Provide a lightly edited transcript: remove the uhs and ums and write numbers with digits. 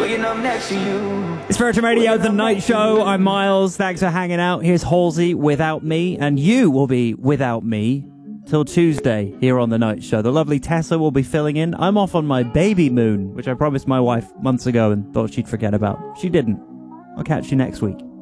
waking up next to you. It's Virgin Radio, The Night Show. I'm Miles. Thanks for hanging out. Here's Halsey, Without Me. And you will be without me till Tuesday here on The Night Show. The lovely Tessa will be filling in. I'm off on my baby moon, which I promised my wife months ago and thought she'd forget about. She didn't. I'll catch you next week.